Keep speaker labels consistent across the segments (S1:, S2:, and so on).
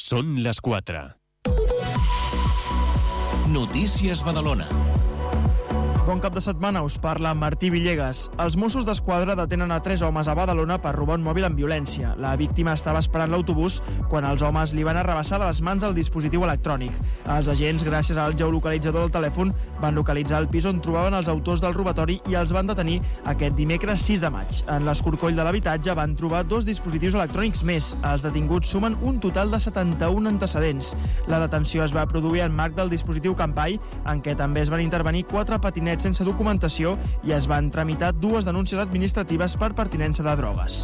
S1: Són les 4.
S2: Notícies Badalona.
S3: Bon cap de setmana, us parla Martí Villegas. Els Mossos d'Esquadra detenen a 3 homes a Badalona per robar un mòbil amb violència. La víctima estava esperant l'autobús quan els homes li van arrabassar de les mans el dispositiu electrònic. Els agents, gràcies al geolocalitzador del telèfon, van localitzar el pis on trobaven els autors del robatori i els van detenir aquest dimecres 6 de maig. En l'escorcoll de l'habitatge van trobar 2 dispositius electrònics més. Els detinguts sumen un total de 71 antecedents. La detenció es va produir en marc del dispositiu Campai, en què també es van intervenir 4 patinets sense documentació i es van tramitar 2 denúncies administratives per pertinença de drogues.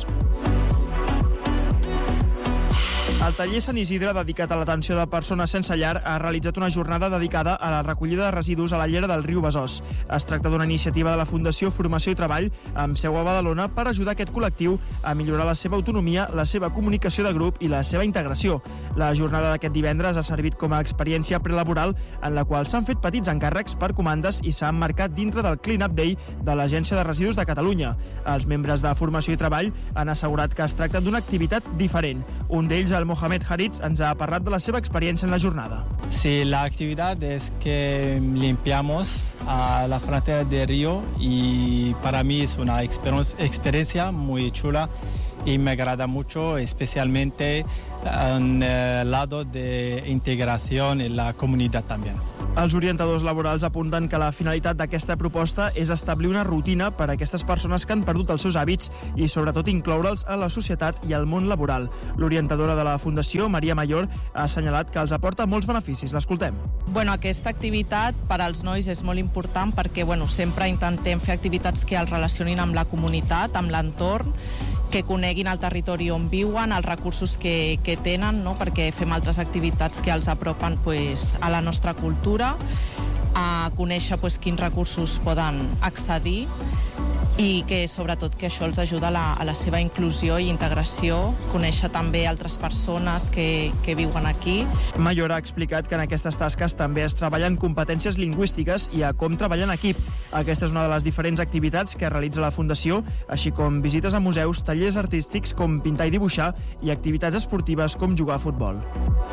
S3: El taller Sant Isidre, dedicat a l'atenció de persones sense llar, ha realitzat una jornada dedicada a la recollida de residus a la llera del riu Besòs. Es tracta d'una iniciativa de la Fundació Formació i Treball, amb seu a Badalona, per ajudar aquest col·lectiu a millorar la seva autonomia, la seva comunicació de grup i la seva integració. La jornada d'aquest divendres ha servit com a experiència prelaboral en la qual s'han fet petits encàrrecs per comandes i s'ha emmarcat dintre del Clean Up Day de l'Agència de Residus de Catalunya. Els membres de Formació i Treball han assegurat que es tracta d'una activitat diferent. Un d'ells, el Mohamed Haritz, ens ha parlat de la seva experiència en la jornada.
S4: Sí, la actividad es que limpiamos a la frontera del río y para mí es una experiencia muy chula y me agrada mucho, especialmente en el lado de integración en la comunidad también.
S3: Els orientadors laborals apunten que la finalitat d'aquesta proposta és establir una rutina per a aquestes persones que han perdut els seus hàbits i sobretot incloure'ls a la societat i al món laboral. L'orientadora de la Fundació, Maria Mayor, ha assenyalat que els aporta molts beneficis. L'escoltem.
S5: Aquesta activitat per als nois és molt important perquè sempre intentem fer activitats que els relacionin amb la comunitat, amb l'entorn, que coneguin el territori on viuen, els recursos que tenen, perquè fem altres activitats que els apropen a la nostra cultura, a conèixer quins recursos poden accedir i que sobretot que això els ajuda a la seva inclusió i integració, conèixer també altres persones que viuen aquí.
S3: Mayor ha explicat que en aquestes tasques també es treballen competències lingüístiques i a com treballar en equip. Aquesta és una de les diferents activitats que realitza la Fundació, així com visites a museus, tallers artístics com pintar i dibuixar i activitats esportives com jugar a futbol.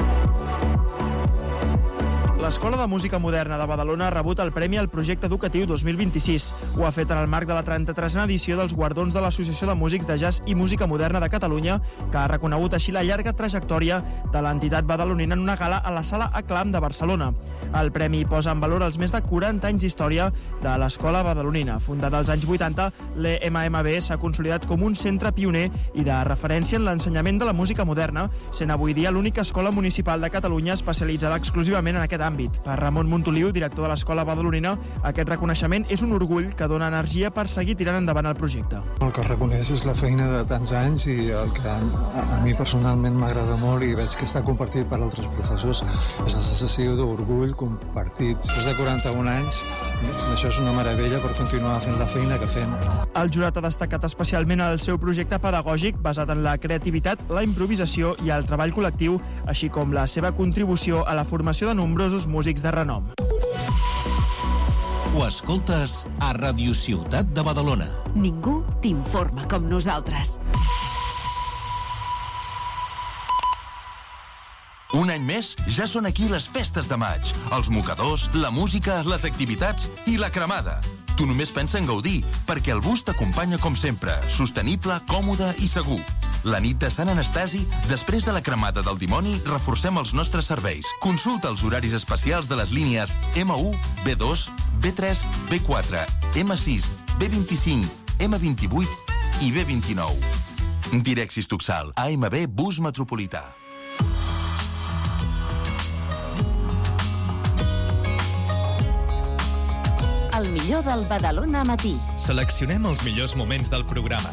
S3: L'Escola de Música Moderna de Badalona ha rebut el Premi al Projecte Educatiu 2026. Ho ha fet en el marc de la 33a edició dels guardons de l'Associació de Músics de Jazz i Música Moderna de Catalunya, que ha reconegut així la llarga trajectòria de l'entitat badalonina en una gala a la Sala Aclam de Barcelona. El premi posa en valor els més de 40 anys d'història de l'Escola Badalonina. Fundada als anys 80, l'EMMB s'ha consolidat com un centre pioner i de referència en l'ensenyament de la música moderna, sent avui dia l'única escola municipal de Catalunya especialitzada exclusivament en aquest àmbit. Per Ramon Montoliu, director de l'Escola Badalonina, aquest reconeixement és un orgull que dona energia per seguir tirant endavant el projecte.
S6: El que reconeix és la feina de tants anys i el que a mi personalment m'agrada molt i veig que està compartit per altres professors és la sensació d'orgull compartit. Després de 41 anys, això és una meravella per continuar fent la feina que fem.
S3: El jurat ha destacat especialment el seu projecte pedagògic basat en la creativitat, la improvisació i el treball col·lectiu, així com la seva contribució a la formació de nombrosos músics de renom.
S2: Ho escoltes a Ràdio Ciutat de Badalona.
S7: Ningú t'informa com nosaltres.
S8: Un any més, ja són aquí les festes de maig. Els mocadors, la música, les activitats i la cremada. Tu només pensa en gaudir, perquè el bus t'acompanya com sempre, sostenible, còmode i segur. La nit de Sant Anastasi, després de la cremada del dimoni, reforcem els nostres serveis. Consulta els horaris especials de les línies M1, B2, B3, B4, M6, B25, M28 i B29. Direxis Tuxal, AMB Bus Metropolità.
S7: El millor del Badalona Matí.
S1: Seleccionem els millors moments del programa.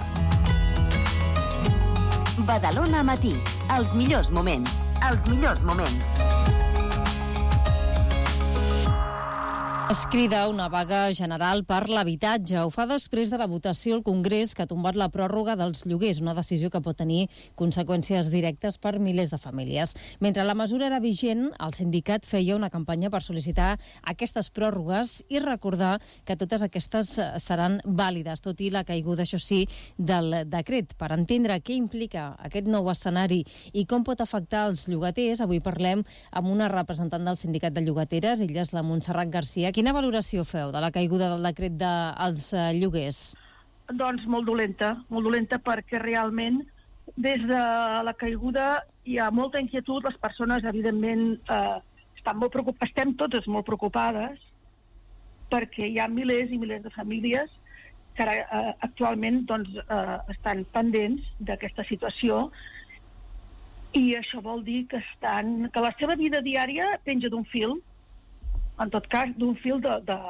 S7: Badalona Matí. Els millors moments. Els millors moments.
S9: Es crida una vaga general per l'habitatge. Ho fa després de la votació al Congrés que ha tombat la pròrroga dels lloguers, una decisió que pot tenir conseqüències directes per milers de famílies. Mentre la mesura era vigent, el sindicat feia una campanya per sol·licitar aquestes pròrrogues i recordar que totes aquestes seran vàlides, tot i la caiguda, això sí, del decret. Per entendre què implica aquest nou escenari i com pot afectar els llogaters, avui parlem amb una representant del sindicat de llogateres, ella és la Montserrat Garcia. Quina valoració feu de la caiguda del decret dels lloguers?
S10: Doncs molt dolenta perquè realment des de la caiguda hi ha molta inquietud, les persones evidentment estem totes molt preocupades perquè hi ha milers i milers de famílies que actualment estan pendents d'aquesta situació i això vol dir que la seva vida diària penja d'un fil, en tot cas, d'un fil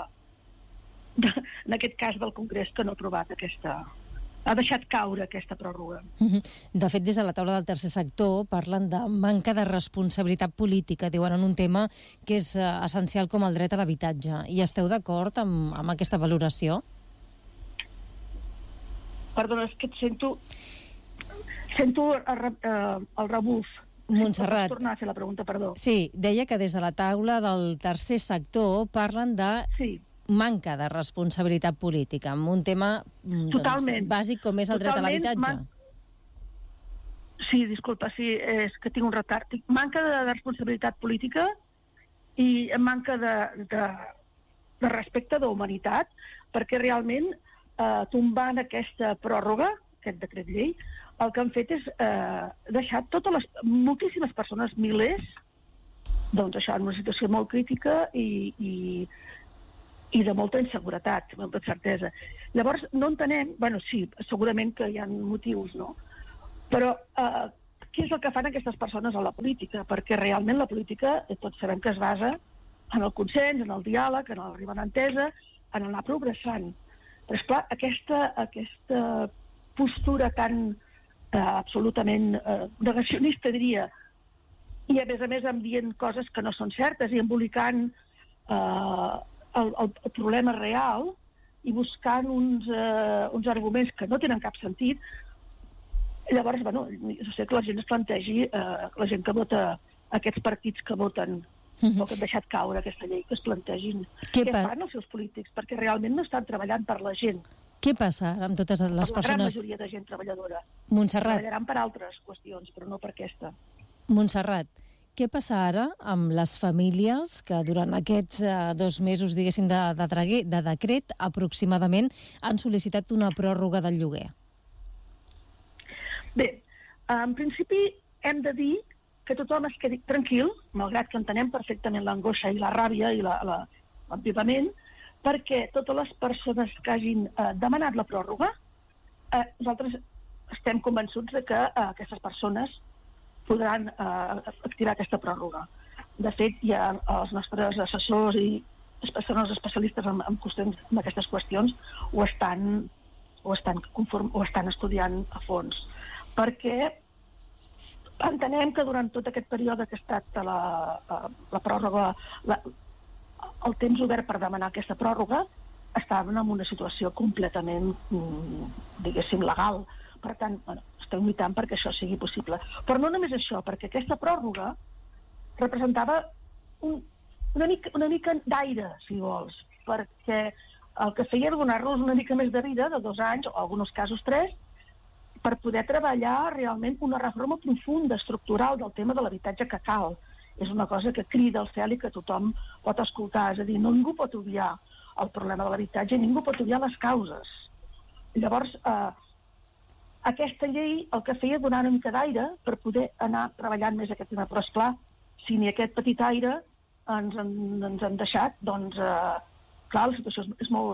S10: en aquest cas del Congrés, que no ha aprovat ha deixat caure aquesta pròrroga.
S9: De fet, des de la taula del tercer sector parlen de manca de responsabilitat política, diuen, en un tema que és essencial com el dret a l'habitatge. I esteu d'acord amb aquesta valoració?
S10: Perdona, és que et sento el rebuf.
S9: Montserrat.
S10: Pots tornar a fer la pregunta, perdó.
S9: Sí, deia que des de la taula del tercer sector parlen de manca de responsabilitat política, amb un tema bàsic com és el dret a l'habitatge.
S10: Sí, disculpa, és que tinc un retard. Manca de responsabilitat política i manca de respecte d'humanitat, perquè realment tombant aquesta pròrroga, aquest decret llei, el que han fet és deixar moltíssimes persones, milers, doncs això, en una situació molt crítica i de molta inseguretat, amb molta certesa. Llavors, no entenem, sí, segurament que hi ha motius, no? Però què és el que fan aquestes persones a la política? Perquè realment la política, tots sabem que es basa en el consens, en el diàleg, en l'arribar a l'entesa, en anar progressant. Però, esclar, aquesta postura tan absolutament negacionista, diria, i a més dient coses que no són certes i embolicant el problema real i buscant uns arguments que no tenen cap sentit. Llavors, jo sé que la gent es plantegi, la gent que vota, aquests partits que voten o que han deixat caure aquesta llei, que es plantegin què fan els seus polítics, perquè realment no estan treballant per la gent.
S9: Què passa amb totes les persones?
S10: Per la gran majoria de gent treballadora.
S9: Montserrat.
S10: Treballaran per altres qüestions, però no per aquesta.
S9: Montserrat, què passa ara amb les famílies que durant aquests 2 mesos, diguéssim, de decret, aproximadament, han sol·licitat una pròrroga del lloguer?
S10: Bé, en principi hem de dir que tothom es quedi tranquil, malgrat que entenem perfectament l'angoixa i la ràbia i l'empivament, perquè totes les persones que hagin demanat la pròrroga, nosaltres estem convençuts que aquestes persones podran activar aquesta pròrroga. De fet, hi ha els nostres assessors i les persones especialistes en aquestes qüestions ho estan estudiant a fons. Perquè entenem que durant tot aquest període que ha estat la pròrroga, el temps obert per demanar aquesta pròrroga, estàvem en una situació completament, diguéssim, legal. Per tant, estem lluitant perquè això sigui possible. Però no només això, perquè aquesta pròrroga representava una mica d'aire, si vols, perquè el que feia era donar-los una mica més de vida, de 2 anys, o en alguns casos 3, per poder treballar realment una reforma profunda, estructural del tema de l'habitatge que cal. És una cosa que crida al cel i que tothom pot escoltar. És a dir, ningú pot obviar el problema de l'habitatge, ningú pot obviar les causes. Llavors, aquesta llei el que feia donar una mica d'aire per poder anar treballant més aquest tema. Però, esclar, si ni aquest petit aire ens han deixat, doncs, clar, la situació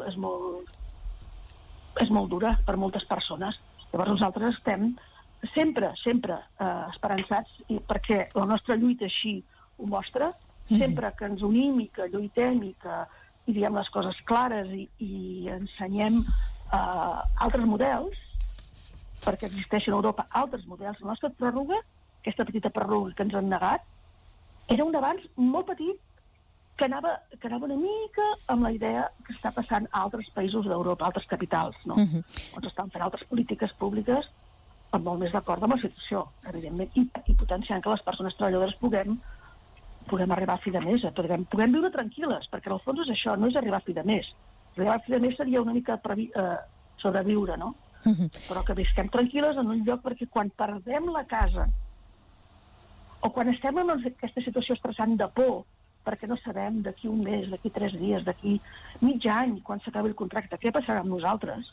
S10: és molt dura per moltes persones. Llavors, nosaltres estem sempre esperançats, perquè la nostra lluita així ho mostra, sempre que ens unim i que lluitem i que diem les coses clares i ensenyem altres models, perquè existeixen a Europa altres models. La nostra pròrroga, aquesta petita pròrroga que ens han negat, era un avanç molt petit que anava una mica amb la idea que està passant a altres països d'Europa, altres capitals, no? On s'estan fent altres polítiques públiques molt més d'acord amb la situació, evidentment, i potenciant que les persones treballadores puguem arribar a fi de mes, puguem viure tranquil·les, perquè en el fons és això, no és arribar a fi de mes. Arribar a fi de mes seria una mica sobreviure, no? Però que visquem tranquil·les en un lloc, perquè quan perdem la casa o quan estem en aquesta situació estressant de por, perquè no sabem d'aquí un mes, d'aquí 3 dies, d'aquí mig any, quan s'acabi el contracte, què passarà amb nosaltres?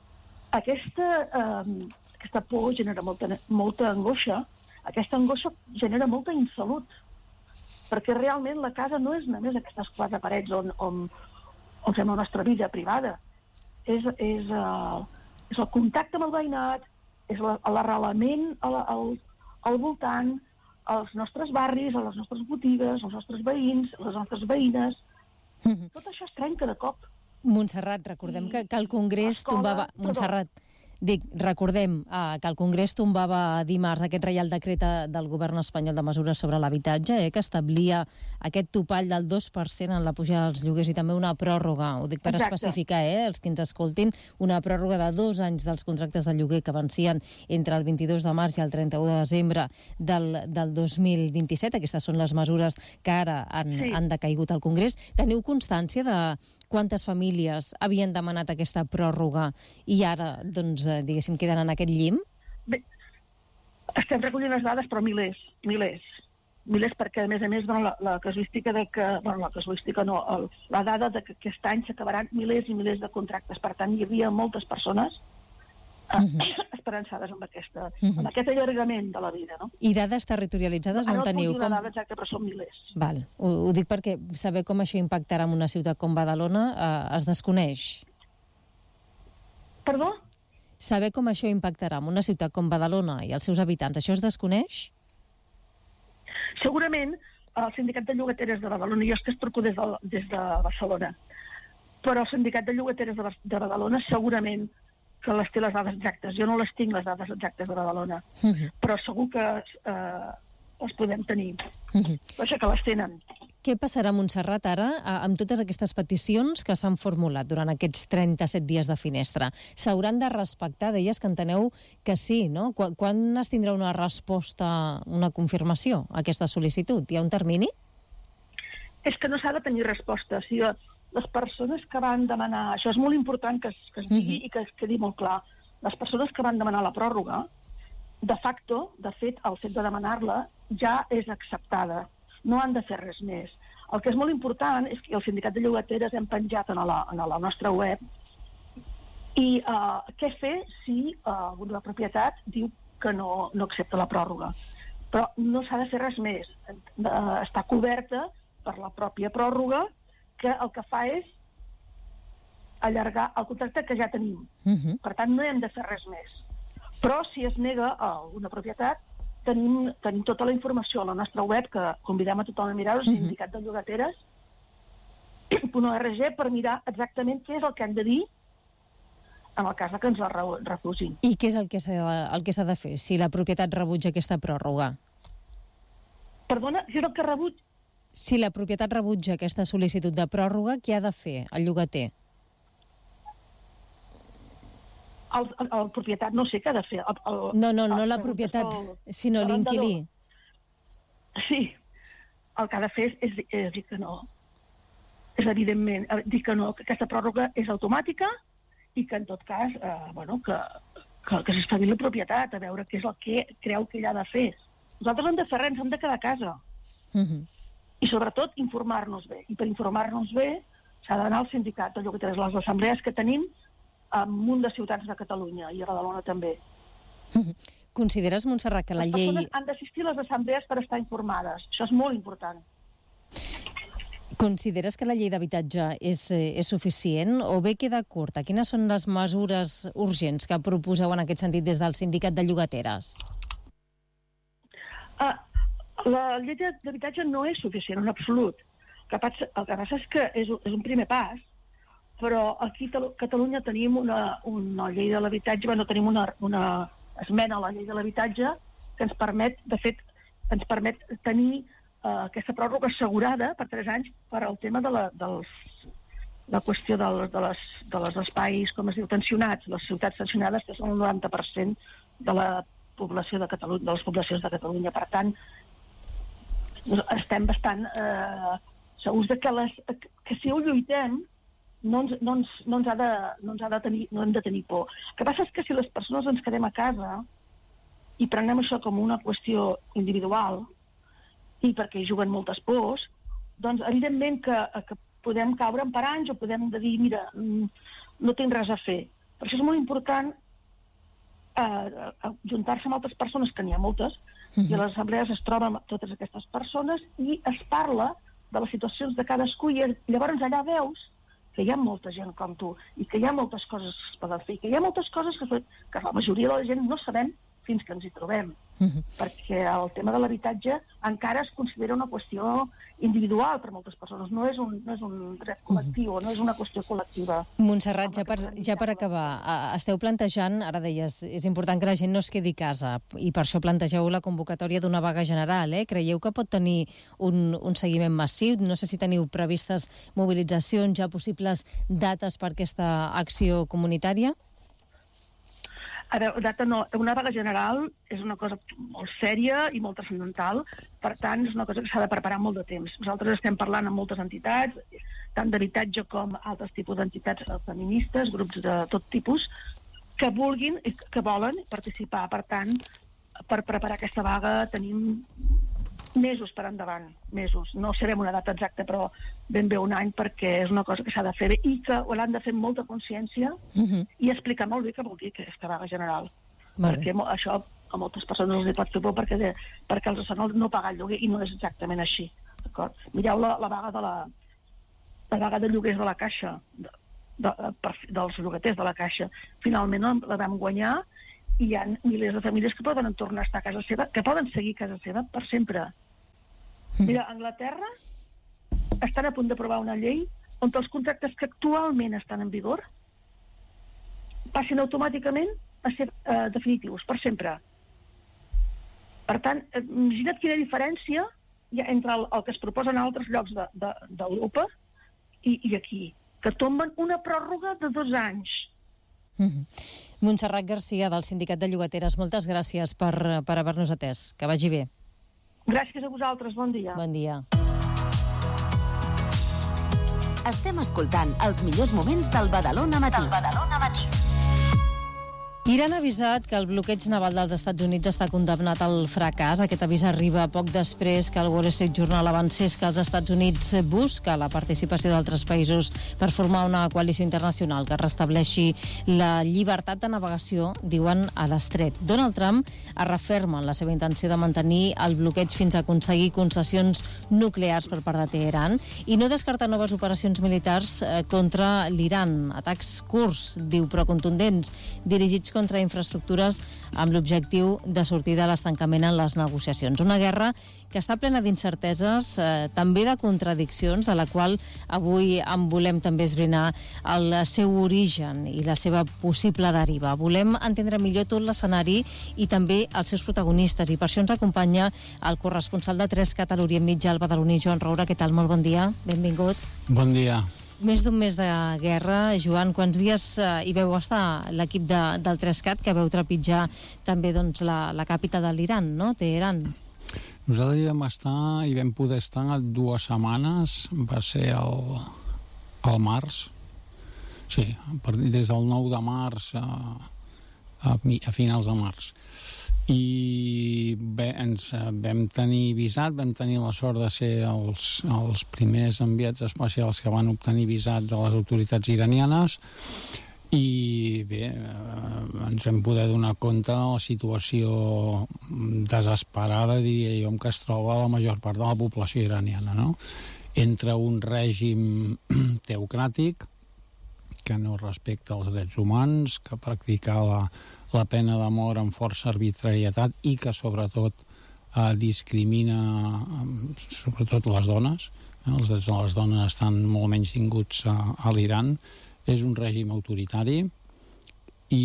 S10: Aquesta por genera molta angoixa, aquesta angoixa genera molta insalut, perquè realment la casa no és només aquestes 4 parets on fem la nostra vida privada, és el contacte amb el veïnat, és l'arrelament al voltant, als nostres barris, a les nostres botigues, als nostres veïns, a les nostres veïnes. Tot això es trenca de cop.
S9: Montserrat, recordem que el Congrés tombava... Montserrat, recordem que el Congrés tombava dimarts aquest Reial Decret del govern espanyol de mesures sobre l'habitatge, que establia aquest topall del 2% en la pujada dels lloguers i també una pròrroga, ho dic per especificar, els que ens escoltin, una pròrroga de 2 anys dels contractes de lloguer que vencien entre el 22 de març i el 31 de desembre del 2027. Aquestes són les mesures que ara han decaigut al Congrés. Teniu constància de quantes famílies havien demanat aquesta pròrroga i ara, doncs, diguéssim, queden en aquest llim?
S10: Bé, estem recollint les dades, però milers, perquè, a més, la casuística la dada de que aquest any s'acabaran milers i milers de contractes. Per tant, hi havia moltes persones esperançades amb aquest allargament de la vida, no?
S9: I dades territorialitzades on teniu?
S10: No dades exactes, però són milers.
S9: Val. Ho dic perquè saber com això impactarà en una ciutat com Badalona es desconeix.
S10: Perdó?
S9: Saber com això impactarà en una ciutat com Badalona i els seus habitants, això es desconeix?
S10: Segurament el Sindicat de Llogateres de Badalona, jo és que es truco des de Barcelona, però el Sindicat de Llogateres de Badalona segurament que les té les dades exactes. Jo no les tinc, les dades exactes de Badalona, però segur que les podem tenir. Però això que les tenen.
S9: Què passarà a Montserrat ara amb totes aquestes peticions que s'han formulat durant aquests 37 dies de finestra? S'hauran de respectar, deies que enteneu que sí, no? Quan es tindrà una resposta, una confirmació a aquesta sol·licitud? Hi ha un termini?
S10: És que no s'ha de tenir resposta. Si les persones que van demanar... Això és molt important que es digui i que es quedi molt clar. Les persones que van demanar la pròrroga, de facto, de fet, el fet de demanar-la ja és acceptada. No han de fer res més. El que és molt important és que el Sindicat de Llogateres hem penjat a la nostra web i què fer si la propietat diu que no accepta la pròrroga. Però no s'ha de fer res més. Està coberta per la pròpia pròrroga, que el que fa és allargar el contracte que ja tenim. Per tant, no hem de fer res més. Però si es nega alguna propietat, tenim tota la informació a la nostra web, que convidem a tothom a mirar-ho, Sindicat de Llogateres, .org, per mirar exactament què és el que hem de dir en el cas que ens la refusin.
S9: I què és el que s'ha de fer si la propietat rebutja aquesta pròrroga?
S10: Perdona, jo el que rebutja...
S9: Si la propietat rebutja aquesta sol·licitud de pròrroga, què ha de fer el llogater?
S10: El propietat no sé què ha de fer.
S9: No la propietat, sinó l'inquilí.
S10: Sí, el que ha de fer és dir que no. És evidentment dir que no, que aquesta pròrroga és automàtica i que en tot cas, que s'espavili la propietat, a veure què és el que creu que ella ha de fer. Nosaltres no hem de fer res, ens hem de quedar a casa. I sobretot informar-nos bé. I per informar-nos bé s'ha d'anar al Sindicat de Llogateres, les assemblees que tenim en un munt de ciutats de Catalunya i a Badalona també.
S9: Consideres, Montserrat, que la llei...
S10: Les persones han d'assistir a les assemblees per estar informades. Això és molt important.
S9: Consideres que la llei d'habitatge és suficient o bé queda curta? Quines són les mesures urgents que proposeu en aquest sentit des del Sindicat de Llogateres?
S10: La llei d'habitatge no és suficient, en absolut. El que passa és que és un primer pas, però aquí a Catalunya tenim una llei de l'habitatge, tenim una esmena a la llei de l'habitatge que ens permet, de fet, tenir aquesta pròrroga assegurada per 3 anys per al tema de la qüestió dels espais, com es diu, tensionats. Les ciutats tensionades són el 90% de la població de Catalunya, de les poblacions de Catalunya. Per tant, estem bastant segurs de que si ho lluitem no hem de tenir por. El que passa és que si les persones ens quedem a casa i prenem això com una qüestió individual i perquè hi juguen moltes pors, doncs evidentment que podem caure en paranys o podem dir, mira, no tinc res a fer. Per això és molt important juntar-se amb altres persones, que n'hi ha moltes, i a les assemblees es troben totes aquestes persones i es parla de les situacions de cadascú i llavors allà veus que hi ha molta gent com tu i que hi ha moltes coses que es poden fer i que hi ha moltes coses que la majoria de la gent no sabem fins que ens hi trobem. Perquè el tema de l'habitatge encara es considera una qüestió individual per moltes persones, no és un dret col·lectiu, no és una qüestió col·lectiva.
S9: Montserrat, ja per acabar, esteu plantejant, ara deies, és important que la gent no es quedi a casa, i per això plantegeu la convocatòria d'una vaga general, Creieu que pot tenir un seguiment massiu? No sé si teniu previstes mobilitzacions, ja possibles dates per aquesta acció comunitària?
S10: A veure, data no. Una vaga general és una cosa molt sèria i molt transcendental, per tant, és una cosa que s'ha de preparar molt de temps. Nosaltres estem parlant amb moltes entitats, tant d'habitatge com altres tipus d'entitats feministes, grups de tot tipus, que vulguin i que volen participar. Per tant, per preparar aquesta vaga tenim mesos per endavant, mesos. No sabem una data exacta, però ben bé un any, perquè és una cosa que s'ha de fer bé i que ho l'han de fer amb molta consciència i explicar molt bé què vol dir aquesta vaga general. Perquè això a moltes persones els pot fer por perquè els sona no pagar el lloguer i no és exactament així. D'acord? Mireu la vaga de lloguers de la Caixa, dels llogaters de la Caixa. Finalment la vam guanyar i hi ha milers de famílies que poden tornar a estar a casa seva, que poden seguir a casa seva per sempre. Mira, a Anglaterra estan a punt d'aprovar una llei on els contractes que actualment estan en vigor passin automàticament a ser definitius, per sempre. Per tant, imagina't quina diferència hi ha entre el que es proposa en altres llocs d'Europa i aquí, que tomben una pròrroga de 2 anys.
S9: Montserrat Garcia, del Sindicat de Llogateres, moltes gràcies per haver-nos atès. Que vagi bé.
S10: Gràcies a vosaltres, bon dia.
S9: Bon dia.
S7: Estem escoltant els millors moments del Badalona Matí.
S9: Iran ha avisat que el bloqueig naval dels Estats Units està condemnat al fracàs. Aquest avís arriba poc després que el Wall Street Journal avancés que els Estats Units busca la participació d'altres països per formar una coalició internacional que restableixi la llibertat de navegació, diuen, a l'estret. Donald Trump es referma en la seva intenció de mantenir el bloqueig fins a aconseguir concessions nuclears per part de Teheran i no descarta noves operacions militars contra l'Iran. Atacs curts, diu, però contundents, dirigits contra infraestructures amb l'objectiu de sortir de l'estancament en les negociacions. Una guerra que està plena d'incerteses, també de contradiccions, de la qual avui en volem també esbrinar el seu origen i la seva possible deriva. Volem entendre millor tot l'escenari i també els seus protagonistes, i per això ens acompanya el corresponsal de 3CAT a l'Orient Mitjà, el badaloní Joan Roura. Què tal? Molt bon dia. Benvingut.
S11: Bon dia.
S9: Més d'un mes de guerra. Joan, quants dies hi veu estar l'equip del 3CAT, que veu trepitjar també la capital de l'Iran, no? Teheran.
S11: Nosaltres hi vam estar, hi vam poder estar 2 setmanes, va ser al març. Sí, des del 9 de març a finals de març. I bé, ens vam tenir visat, vam tenir la sort de ser els primers enviats especials que van obtenir visat de les autoritats iranianes i bé, ens vam poder donar compte de la situació desesperada, diria jo, en què es troba la major part de la població iraniana, no? Entre un règim teocràtic que no respecta els drets humans, que practica la pena de mort amb força arbitrarietat i que sobretot discrimina sobretot les dones. Els drets de les dones estan molt menys tinguts a l'Iran. És un règim autoritari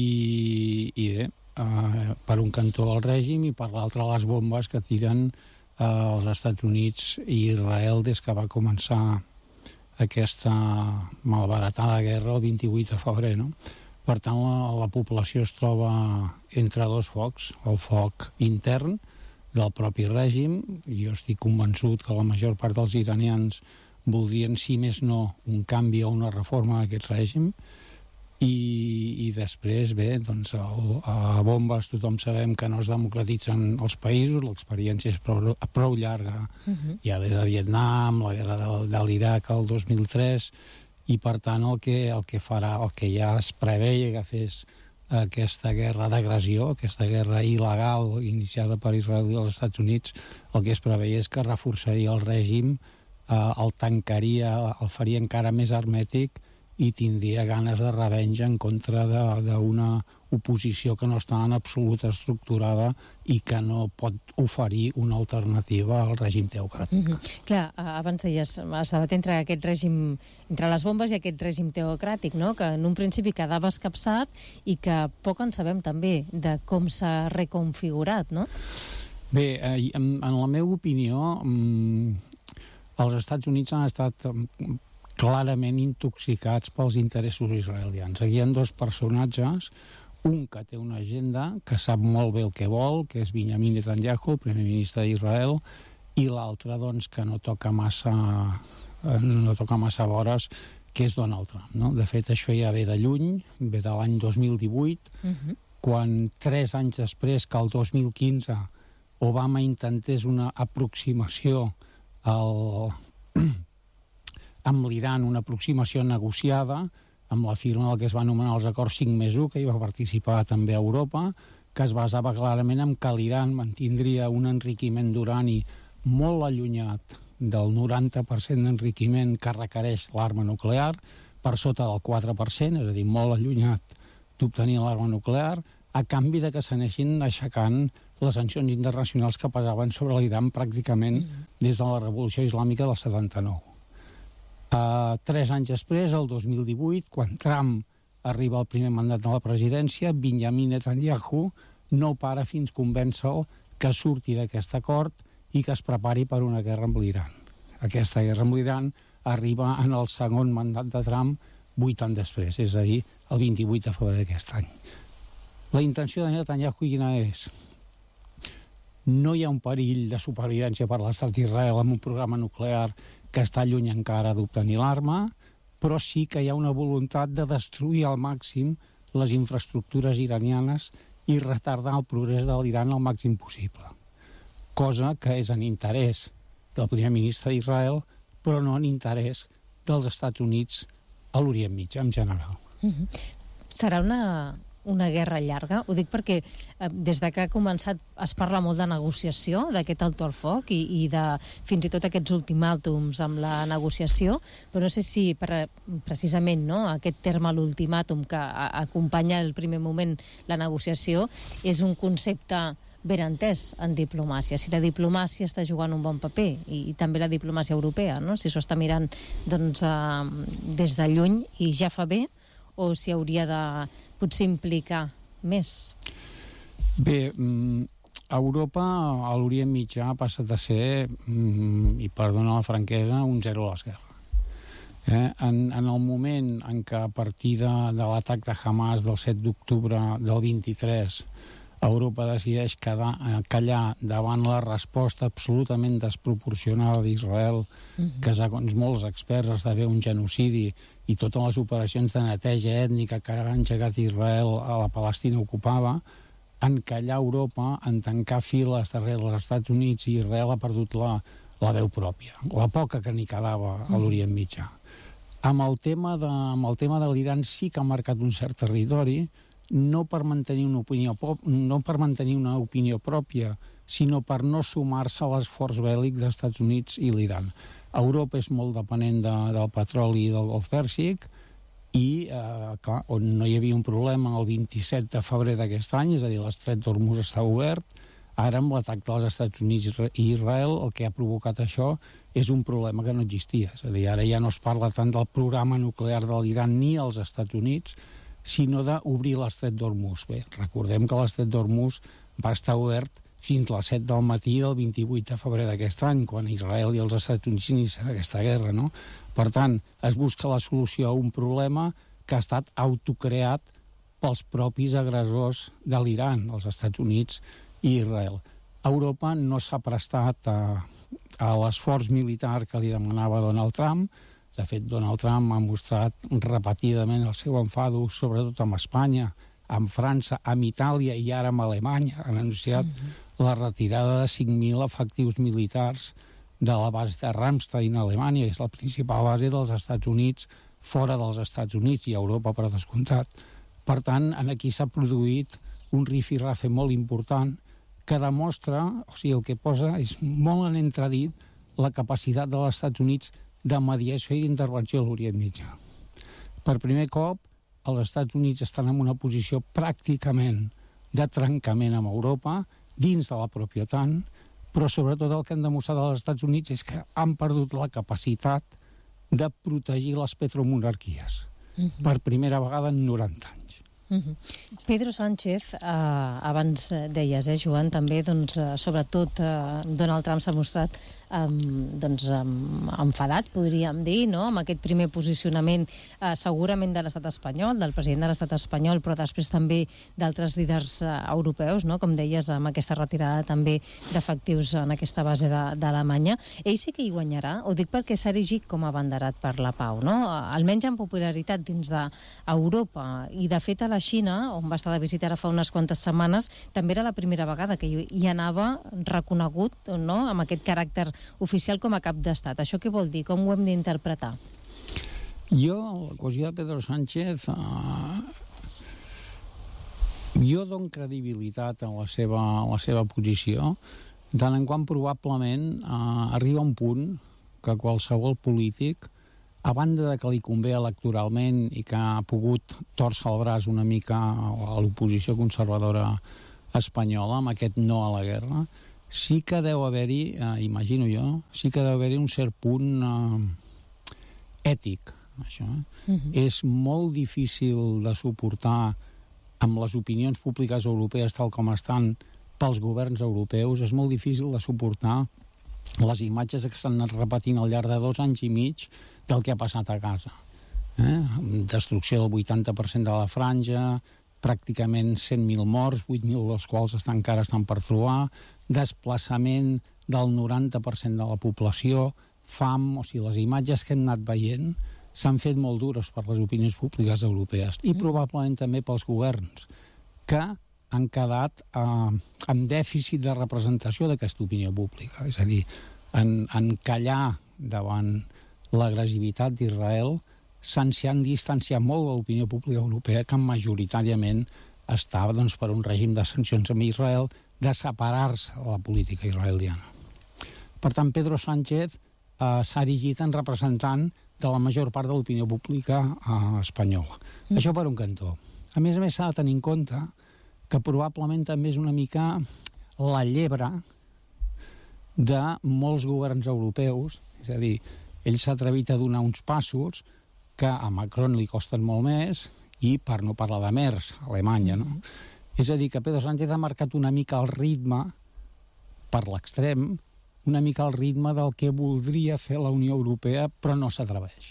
S11: i bé, per un cantó el règim i per l'altre les bombes que tiren als Estats Units i Israel des que va començar aquesta malbaratada guerra el 28 de febrer, no? Per tant, la població es troba entre dos focs, el foc intern del propi règim. Jo estic convençut que la major part dels iranians voldrien, si més no, un canvi o una reforma d'aquest règim. I després, bé, doncs a bombes tothom sabem que no es democratitzen els països, l'experiència és prou llarga, ja des de Vietnam, la guerra de l'Iraq el 2003, i per tant el que farà, el que ja es preveia que fes aquesta guerra d'agressió, aquesta guerra il·legal iniciada per Israel i els Estats Units, el que es preveia és que reforçaria el règim, el tancaria, el faria encara més hermètic i tindria ganes de revenja en contra d'una oposició que no està en absoluta estructurada i que no pot oferir una alternativa al règim teocràtic.
S9: Clar, abans deies, es debat entre aquest règim, entre les bombes i aquest règim teocràtic, no? Que en un principi quedava escapçat i que poc en sabem també de com s'ha reconfigurat, no?
S11: Bé, en la meva opinió, els Estats Units han estat clarament intoxicats pels interessos israelians. Aquí hi ha dos personatges, un que té una agenda, que sap molt bé el que vol, que és Benjamin Netanyahu, el primer ministre d'Israel, i l'altre, doncs, que no toca massa vores, que és Donald Trump, no? De fet, això ja ve de lluny, ve de l'any 2018, quan 3 anys després, que el 2015, Obama intentés una aproximació amb l'Iran, una aproximació negociada, amb la firma del que es va anomenar els acords 5+1, que hi va participar també a Europa, que es basava clarament en que l'Iran mantindria un enriquiment d'urani molt allunyat del 90% d'enriquiment que requereix l'arma nuclear, per sota del 4%, és a dir, molt allunyat d'obtenir l'arma nuclear, a canvi de que s'anessin aixecant les sancions internacionals que pesaven sobre l'Iran pràcticament des de la Revolució Islàmica del 79. 3 anys després, el 2018, quan Trump arriba al primer mandat de la presidència, Benjamin Netanyahu no para fins convèncer-lo que surti d'aquest acord i que es prepari per una guerra amb l'Iran. Aquesta guerra amb l'Iran arriba en el segon mandat de Trump 8 anys després, és a dir, el 28 de febrer d'aquest any. La intenció de Netanyahu quina és? No hi ha un perill de supervivència per l'estat d'Israel amb un programa nuclear que està lluny encara d'obtenir l'arma, però sí que hi ha una voluntat de destruir al màxim les infraestructures iranianes i retardar el progrés de l'Iran al màxim possible. Cosa que és en interès del primer ministre d'Israel, però no en interès dels Estats Units a l'Orient Mitjà en general.
S9: Serà una guerra llarga? Ho dic perquè des de que ha començat es parla molt de negociació, d'aquest alto al foc i de fins i tot aquests ultimàtums amb la negociació, però no sé si precisament aquest terme, l'ultimàtum, que acompanya el primer moment la negociació, és un concepte ben entès en diplomàcia. Si la diplomàcia està jugant un bon paper i també la diplomàcia europea, no? Si s'ho està mirant des de lluny i ja fa bé, o si hauria de potser implicar més?
S11: Bé, Europa, a l'Orient Mitjà, ha passat a ser, i perdona la franquesa, un zero a l'esquerra. En el moment en què a partir de l'atac de Hamas del 7 d'octubre del 23 Europa decideix callar davant la resposta absolutament desproporcionada d'Israel, que segons molts experts esdevé un genocidi, i totes les operacions de neteja ètnica que ha engegat Israel a la Palestina ocupada, en callar Europa, en tancar files darrere dels Estats Units, i Israel ha perdut la veu pròpia, la poca que n'hi quedava a l'Orient Mitjà. Amb el tema de l'Iran sí que ha marcat un cert territori, no per mantenir una opinió pròpia, sinó per no sumar-se a l'esforç bèl·lic dels Estats Units i l'Iran. Europa és molt dependent del petroli i del Golf Pèrsic, i, clar, on no hi havia un problema el 27 de febrer d'aquest any, és a dir, l'estret d'Hormuz està obert, ara amb l'atac dels Estats Units i Israel el que ha provocat això és un problema que no existia. És a dir, ara ja no es parla tant del programa nuclear de l'Iran ni als Estats Units, sinó d'obrir l'estret d'Hormuz. Bé, recordem que l'estret d'Hormuz va estar obert fins a les 7 del matí del 28 de febrer d'aquest any, quan Israel i els Estats Units inicien aquesta guerra, no? Per tant, es busca la solució a un problema que ha estat autocreat pels propis agressors de l'Iran, els Estats Units i Israel. Europa no s'ha prestat a l'esforç militar que li demanava Donald Trump. De fet, Donald Trump ha mostrat repetidament el seu enfado, sobretot amb Espanya, amb França, amb Itàlia i ara amb Alemanya. Han anunciat la retirada de 5.000 efectius militars de la base de Ramstein a Alemanya, que és la principal base dels Estats Units, fora dels Estats Units i Europa, per descomptat. Per tant, aquí s'ha produït un rifirrafe molt important que demostra, o sigui, el que posa és molt en entredit la capacitat dels Estats Units de mediació i d'intervenció a l'Orient Mitjà. Per primer cop, els Estats Units estan en una posició pràcticament de trencament amb Europa, dins de la pròpia OTAN, però sobretot el que han demostrat als Estats Units és que han perdut la capacitat de protegir les petromonarquies per primera vegada en 90 anys.
S9: Pedro Sánchez, abans deies, Joan, també, doncs, sobretot Donald Trump s'ha mostrat enfadat, podríem dir, no?, amb aquest primer posicionament segurament de l'estat espanyol, del president de l'estat espanyol, però després també d'altres líders europeus, no?, com deies, amb aquesta retirada també d'efectius en aquesta base d'Alemanya. Ell sí que hi guanyarà, ho dic perquè s'ha erigit com a abanderat per la pau, no?, almenys en popularitat dins d'Europa, i de fet a la Xina, on va estar de visita ara fa unes quantes setmanes, també era la primera vegada que hi anava reconegut, no?, amb aquest caràcter oficial com a cap d'estat. Això què vol dir? Com ho hem d'interpretar?
S11: Jo, la qüestió de Pedro Sánchez, jo dono credibilitat a la seva posició, tant en quant probablement arriba un punt que qualsevol polític, a banda de que li convé electoralment i que ha pogut tòrcer el braç una mica a l'oposició conservadora espanyola amb aquest no a la guerra, sí que deu haver-hi, imagino jo, sí que deu haver-hi un cert punt ètic, això. És molt difícil de suportar amb les opinions públiques europees tal com estan pels governs europeus, és molt difícil de suportar les imatges que s'han anat repetint al llarg de 2 anys i mig del que ha passat a Gaza. Destrucció del 80% de la franja, pràcticament 100.000 morts, 8.000 dels quals encara estan per trobar, desplaçament del 90% de la població, fam, o sigui, les imatges que hem anat veient s'han fet molt dures per les opinions públiques europees i probablement també pels governs, que han quedat amb dèficit de representació d'aquesta opinió pública. És a dir, en callar davant l'agressivitat d'Israel s'han distanciat molt de l'opinió pública europea, que majoritàriament estava per un règim de sancions amb Israel, de separar-se de la política israeliana. Per tant, Pedro Sánchez s'ha erigit en representant de la major part de l'opinió pública espanyola. Això per un cantó. A més s'ha de tenir en compte que probablement també és una mica la llebre de molts governs europeus, és a dir, ell s'ha atrevit a donar uns passos que a Macron li costen molt més, i per no parlar de Merz, a Alemanya, no? És a dir, que Pedro Sánchez ha marcat una mica el ritme, per l'extrem, una mica el ritme del que voldria fer la Unió Europea, però no s'atreveix.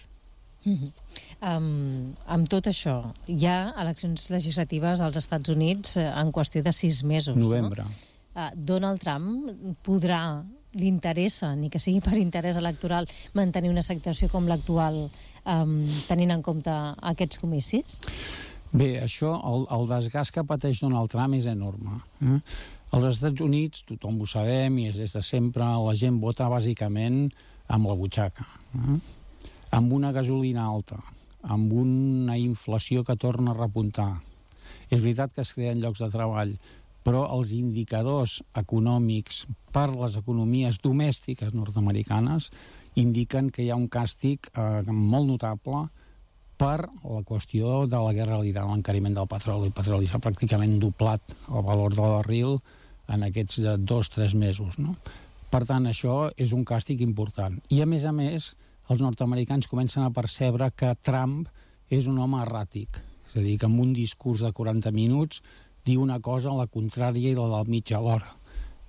S9: Amb tot això, hi ha eleccions legislatives als Estats Units en qüestió de 6 mesos.
S11: Novembre.
S9: No? Donald Trump podrà, li interessa, ni que sigui per interès electoral, mantenir una situació com l'actual tenint en compte aquests comicis?
S11: Bé, això, el desgast que pateix Donald Trump és enorme. Als Estats Units, tothom ho sabem, i és des de sempre, la gent vota bàsicament amb la butxaca. Amb una gasolina alta, amb una inflació que torna a repuntar. És veritat que es creen llocs de treball, però els indicadors econòmics per les economies domèstiques nord-americanes indiquen que hi ha un càstig molt notable per la qüestió de la guerra a l'Iran, l'encariment del petroli. El petroli s'ha pràcticament doblat el valor del barril en aquests 2-3 mesos, no? Per tant, això és un càstig important. I, a més, els nord-americans comencen a percebre que Trump és un home erràtic. És a dir, que amb un discurs de 40 minuts diu una cosa a la contrària i la del mig alhora.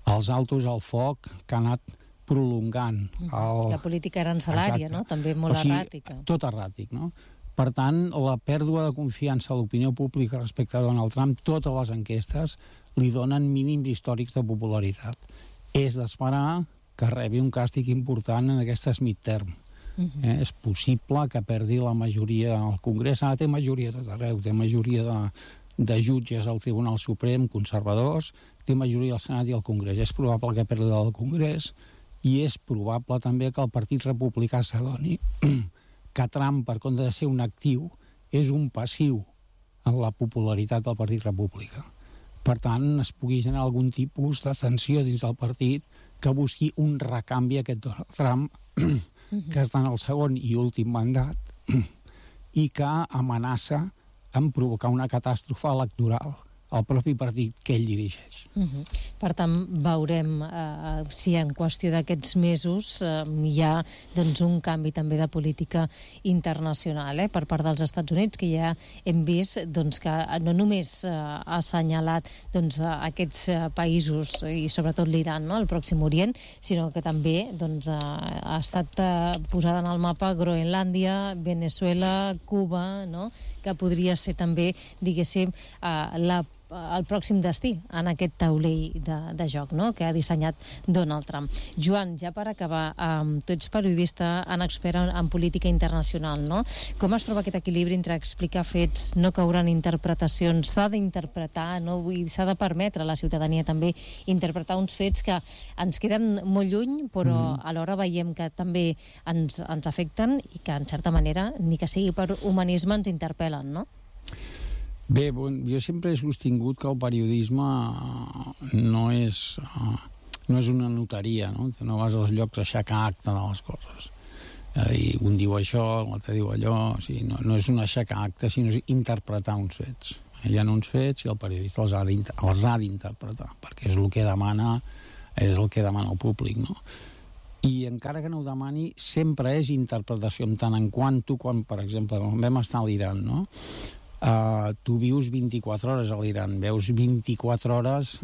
S11: els altos al foc que ha anat prolongant.
S9: La política arancelària, no? També molt erràtica.
S11: Tot erràtic, no? Per tant, la pèrdua de confiança a l'opinió pública respecte a Donald Trump, totes les enquestes li donen mínims històrics de popularitat. És d'esperar que rebi un càstig important en aquestes midterm. És possible que perdi la majoria al Congrés. Ara té majoria tot arreu, té majoria de jutges al Tribunal Suprem, conservadors, té majoria al Senat i al Congrés. És probable que perdi el Congrés i és probable també que el Partit Republicà s'adoni que Trump, per compte de ser un actiu, és un passiu en la popularitat del Partit Republicà. Per tant, es pugui generar algun tipus de tensió dins del partit que busqui un recanvi a aquest Donald Trump, que està en el segon i últim mandat, i que amenaça en provocar una catàstrofe electoral al propi partit que ell dirigeix.
S9: Per tant, veurem si en qüestió d'aquests mesos hi ha un canvi també de política internacional per part dels Estats Units, que ja hem vist que no només ha assenyalat aquests països i sobretot l'Iran, el Pròxim Orient, sinó que també ha estat posada en el mapa Groenlàndia, Venezuela, Cuba, que podria ser també, diguéssim, el pròxim destí en aquest taulell de joc que ha dissenyat Donald Trump. Joan, ja per acabar, tu ets periodista en expert en política internacional, no? Com es troba aquest equilibri entre explicar fets, no caure en interpretacions, s'ha d'interpretar, s'ha de permetre a la ciutadania també interpretar uns fets que ens queden molt lluny, però alhora veiem que també ens afecten i que, en certa manera, ni que sigui per humanisme, ens interpel·len, no?
S11: Bé, jo sempre he sostingut que el periodisme no és una notaria, no? No vas als llocs a aixecar acta de les coses. I un diu això, l'altre diu allò, no és un aixecar acta, sinó interpretar uns fets. Hi ha uns fets i el periodista els ha d'interpretar, perquè és el que demana el públic, no? I encara que no ho demani, sempre és interpretació, en tant en quant tu, quan, per exemple, quan vam estar a l'Iran, no? Tu vius 24 hores a l'Iran, veus 24 hores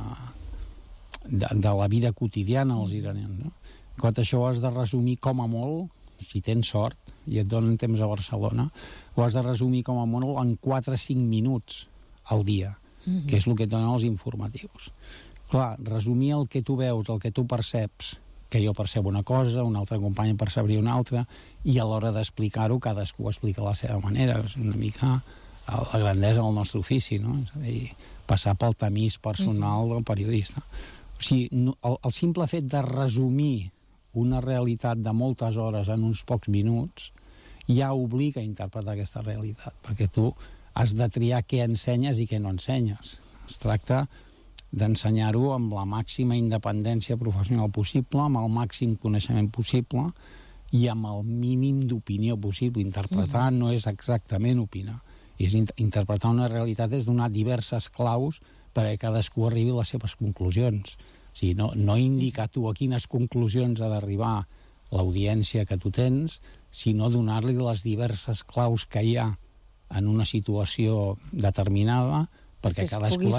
S11: de la vida quotidiana dels iranians, no? Quan això ho has de resumir com a molt, si tens sort i et donen temps a Barcelona, ho has de resumir com a molt en 4-5 minuts al dia, que és el que et donen els informatius. Clar, resumir el que tu veus, el que tu perceps, que jo percebo una cosa, un altre company percebria una altra, i a l'hora d'explicar-ho cadascú explica a la seva manera. És una mica la grandesa del nostre ofici, no? És a dir, passar pel tamís personal del periodista. O sigui, el simple fet de resumir una realitat de moltes hores en uns pocs minuts ja obliga a interpretar aquesta realitat, perquè tu has de triar què ensenyes i què no ensenyes. Es tracta d'ensenyar-ho amb la màxima independència professional possible, amb el màxim coneixement possible i amb el mínim d'opinió possible. Interpretar no és exactament opinar, és interpretar una realitat, és donar diverses claus perquè cadascú arribi a les seves conclusions. O sigui, no indicar tu a quines conclusions ha d'arribar l'audiència que tu tens, sinó donar-li les diverses claus que hi ha en una situació determinada perquè cadascú...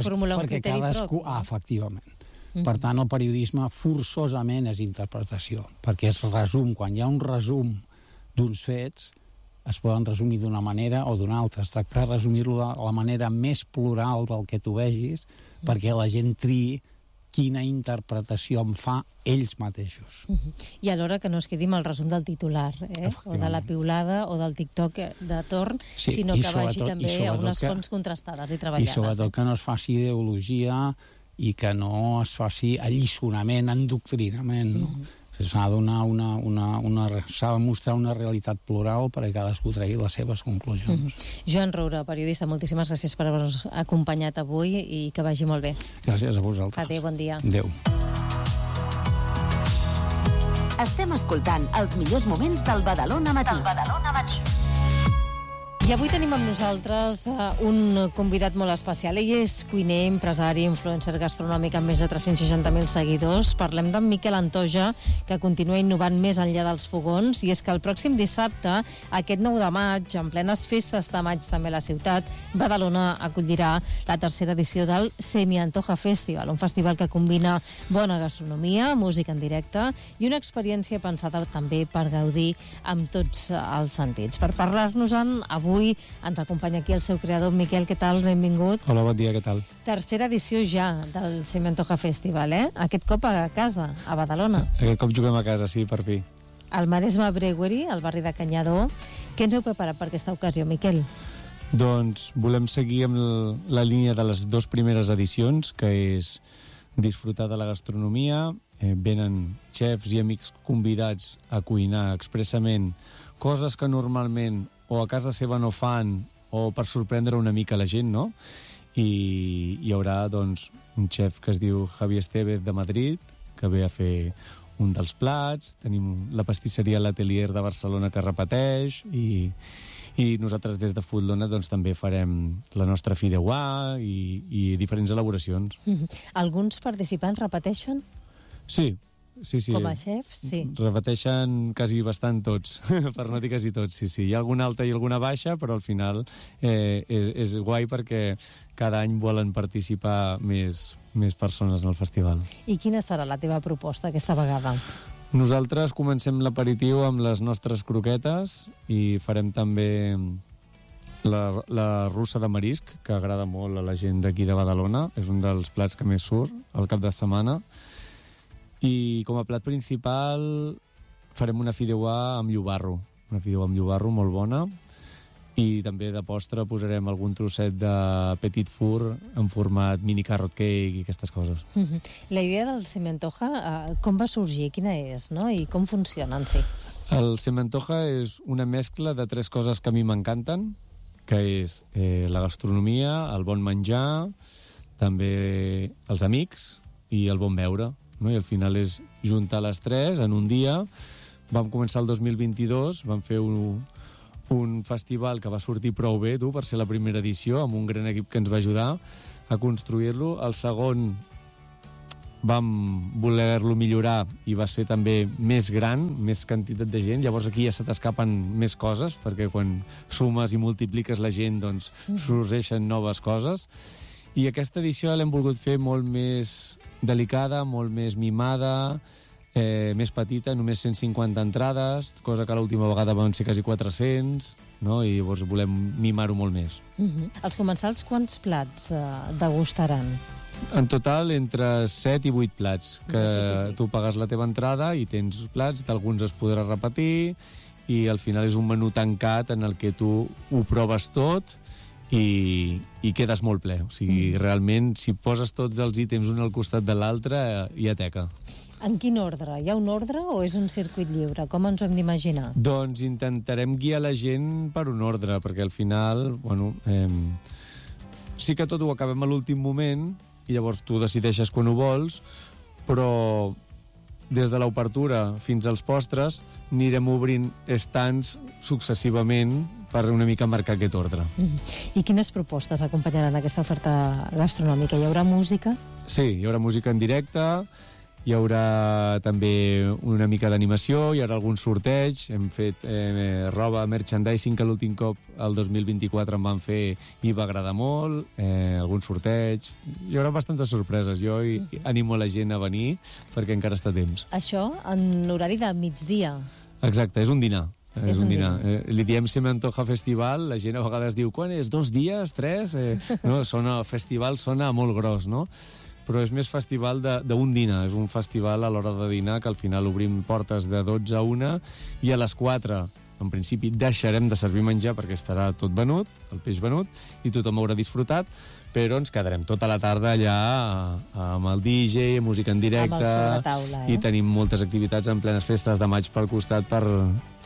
S11: Efectivament. Per tant, el periodisme forçosament és interpretació, perquè és resum. Quan hi ha un resum d'uns fets, es poden resumir d'una manera o d'una altra. Es tracta de resumir-lo de la manera més plural del que tu vegis, perquè la gent triï quina interpretació en fa ells mateixos.
S9: I alhora que no es quedi amb el resum del titular, o de la piulada o del TikTok de torn, sinó que vagi també a unes fonts contrastades i treballades.
S11: I sobretot que no es faci ideologia i que no es faci alliçonament, endoctrinament, no? S'ha de mostrar una realitat plural perquè cadascú tregui les seves conclusions.
S9: Joan Roura, periodista, moltíssimes gràcies per haver-nos acompanyat avui i que vagi molt bé.
S11: Gràcies a vosaltres.
S9: Adéu, bon dia.
S11: Adéu.
S7: Estem escoltant els millors moments del Badalona Matí.
S9: I avui tenim amb nosaltres un convidat molt especial. Ell és cuiner, empresari, influencer gastronòmic amb més de 360.000 seguidors. Parlem d'en Miquel Antoja, que continua innovant més enllà dels fogons, i és que el pròxim dissabte, aquest 9 de maig, en plenes festes de maig també a la ciutat, Badalona acollirà la tercera edició del Semi Antoja Festival, un festival que combina bona gastronomia, música en directe i una experiència pensada també per gaudir amb tots els sentits. Per parlar-nos-en, avui ens acompanya aquí el seu creador, Miquel. Què tal? Benvingut.
S12: Hola, bon dia, què tal?
S9: Tercera edició ja del Semi Antoja Festival, eh? Aquest cop a casa, a Badalona.
S12: Aquest cop juguem a casa, sí, per fi.
S9: Al Maresme Brewery, al barri de Canyadó. Què ens heu preparat per aquesta ocasió, Miquel?
S12: Doncs volem seguir amb la línia de les dues primeres edicions, que és disfrutar de la gastronomia. Venen xefs i amics convidats a cuinar expressament coses que normalment o a casa seva no fan, o per sorprendre una mica la gent, no? I hi haurà, doncs, un xef que es diu Javier Estevez de Madrid, que ve a fer un dels plats. Tenim la pastisseria L'Atelier de Barcelona, que repeteix, i nosaltres des de Foodlona doncs, també farem la nostra fideuà i diferents elaboracions.
S9: Alguns participants repeteixen?
S12: Sí.
S9: Com a xefs, sí.
S12: Repeteixen quasi bastant tots, per no dir quasi tots, sí. Hi ha alguna alta i alguna baixa, però al final és guai perquè cada any volen participar més persones en el festival.
S9: I quina serà la teva proposta aquesta vegada?
S12: Nosaltres comencem l'aperitiu amb les nostres croquetes i farem també la russa de marisc, que agrada molt a la gent d'aquí de Badalona. És un dels plats que més surt al cap de setmana. I com a plat principal farem una fideuà amb llobarro, molt bona, i també de postre posarem algun trosset de petit four en format mini carrot cake i aquestes coses.
S9: La idea del Semi Antoja, com va sorgir? Quina és, no? I com funciona en si?
S12: El Semi Antoja és una mescla de 3 coses que a mi m'encanten, que és la gastronomia, el bon menjar, també els amics i el bon beure. No? I al final és juntar les 3 en un dia. Vam començar el 2022, vam fer un festival que va sortir prou bé, per ser la primera edició, amb un gran equip que ens va ajudar a construir-lo. El segon vam voler-lo millorar i va ser també més gran, més quantitat de gent. Llavors aquí ja se t'escapen més coses, perquè quan sumes i multipliques la gent, doncs sorgeixen noves coses. I aquesta edició l'hem volgut fer molt més delicada, molt més mimada, més petita, només 150 entrades, cosa que l'última vegada van ser quasi 400, no? I llavors volem mimar-ho molt més.
S9: Els comensals quants plats degustaran?
S12: En total, entre 7 i 8 plats, que tu pagues la teva entrada i tens plats, d'alguns es podrà repetir, i al final és un menú tancat en el que tu ho proves tot, i quedes molt ple. O sigui, realment, si poses tots els ítems un al costat de l'altre, hi ha teca.
S9: En quin ordre? Hi ha un ordre o és un circuit lliure? Com ens ho hem d'imaginar?
S12: Doncs intentarem guiar la gent per un ordre, perquè al final, sí que tot ho acabem a l'últim moment, i llavors tu decideixes quan ho vols, però des de l'obertura fins als postres anirem obrint estants successivament per una mica marcar aquest ordre.
S9: I quines propostes acompanyaran aquesta oferta gastronòmica? Hi haurà música?
S12: Sí, hi haurà música en directe, hi haurà també una mica d'animació, hi haurà algun sorteig, hem fet roba, merchandising, que l'últim cop, el 2024, em van fer i va agradar molt, algun sorteig. Hi haurà bastantes sorpreses. Jo animo la gent a venir perquè encara està a temps.
S9: Això en horari de migdia?
S12: Exacte, és un dinar. És un dinar. Li diem Semi Antoja Festival, la gent a vegades diu, quan és? 2 dies? 3? No, festival sona molt gros, no? Però és més festival d'un dinar. És un festival a l'hora de dinar que al final obrim portes de 12 a 1 i a les 4, en principi, deixarem de servir menjar perquè estarà tot venut, el peix venut, i tothom haurà disfrutat, però ens quedarem tota la tarda allà amb el DJ, música en directe,
S9: amb el sobre taula,
S12: i tenim moltes activitats en plenes festes de maig pel costat per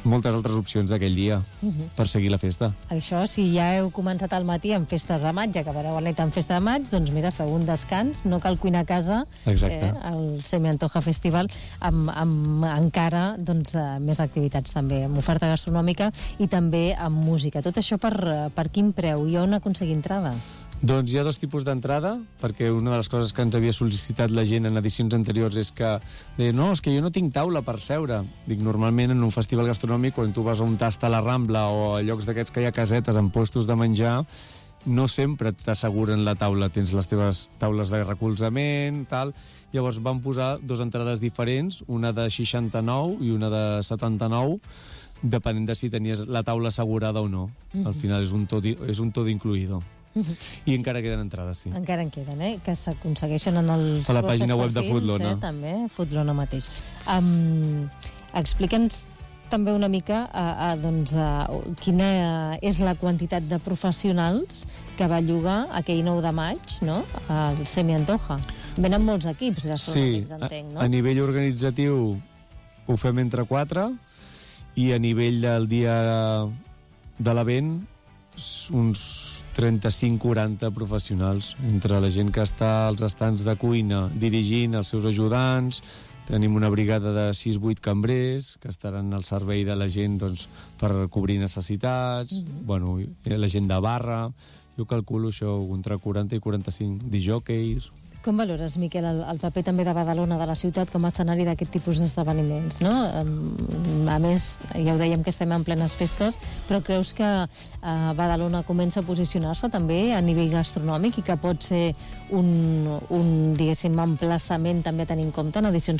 S12: moltes altres opcions d'aquell dia per seguir la festa.
S9: Això, si ja heu començat al matí amb festes de maig, acabareu a la nit amb festa de maig, doncs mira, feu un descans, no cal cuinar a casa, el Semi Antoja Festival, amb encara doncs, més activitats també, amb oferta gastronòmica i també amb música. Tot això per quin preu? I on aconseguir entrades?
S12: Doncs hi ha 2 tipus d'entrada, perquè una de les coses que ens havia sol·licitat la gent en edicions anteriors és que deia, no, és que jo no tinc taula per seure. Dic, normalment en un festival gastronòmic, quan tu vas a un tast a la Rambla o a llocs d'aquests que hi ha casetes amb puestos de menjar, no sempre t'asseguren la taula, tens les teves taules de recolzament, tal. Llavors van posar 2 entrades diferents, una de 69 i una de 79, depenent de si tenies la taula assegurada o no. Al final és un tot incluïdo. I encara queden entrades, sí.
S9: Encara en queden, que s'aconsegueixen en els
S12: a la pàgina web de Footlona.
S9: També, Footlona mateix. Explica'ns també una mica quina és la quantitat de professionals que va llogar aquell 9 de maig, no?, al Semi Antoja. Venen molts equips gastronòmics, entenc, no?
S12: A nivell organitzatiu ho fem entre 4 i a nivell del dia de l'event uns 35-40 professionals, entre la gent que està als estants de cuina dirigint els seus ajudants. Tenim una brigada de 6-8 cambrers que estaran al servei de la gent doncs, per cobrir necessitats, la gent de barra. Jo calculo això entre 40 i 45 disjòqueis.
S9: Com valores, Miquel, el paper també de Badalona, de la ciutat, com a escenari d'aquest tipus d'esdeveniments, no? A més, ja ho dèiem que estem en plenes festes, però creus que Badalona comença a posicionar-se també a nivell gastronòmic i que pot ser un diguéssim, emplaçament també a tenir en compte en edicions